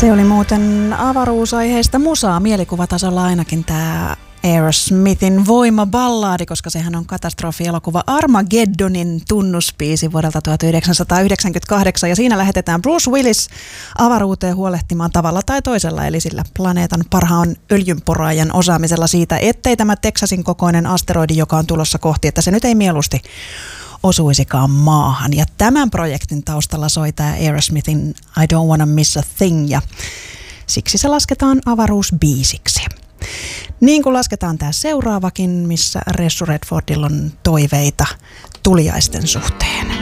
Se oli muuten avaruusaiheista musaa mielikuvatasolla ainakin tämä Aerosmithin voimaballaadi, koska sehän on katastrofielokuva Armageddonin tunnuspiisi vuodelta 1998 ja siinä lähetetään Bruce Willis avaruuteen huolehtimaan tavalla tai toisella, eli sillä planeetan parhaan öljynporaajan osaamisella siitä, ettei tämä Texasin kokoinen asteroidi, joka on tulossa kohti, että se nyt ei mieluusti osuisikaan maahan. Ja tämän projektin taustalla soi tämä Aerosmithin I Don't Wanna Miss a Thing ja siksi se lasketaan avaruusbiisiksi. Niin kuin lasketaan tämä seuraavakin, missä Ressu Redfordilla on toiveita tuliaisten suhteen.